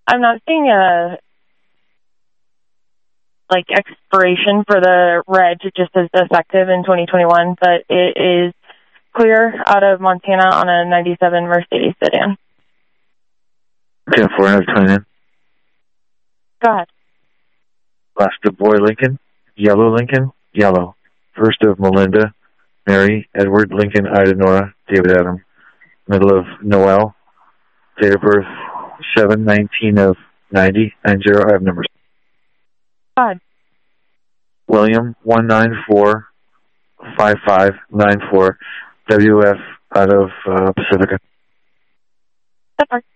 I'm not seeing a expiration for the reg. It just is effective in 2021, but it is clear out of Montana on a 97 Mercedes sedan. Okay, 429. Go ahead. Last of Boy Lincoln, yellow Lincoln, yellow. First of Melinda, Mary, Edward, Lincoln, Ida, Nora, David, Adam. Middle of Noel, date of birth 7/19 of 90, 90. I have numbers. Go ahead. William 1945594, WF out of Pacifica. That works.